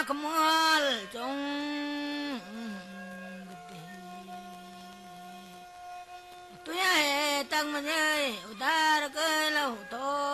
kemal jong gede tuya tang manye udar ke lau to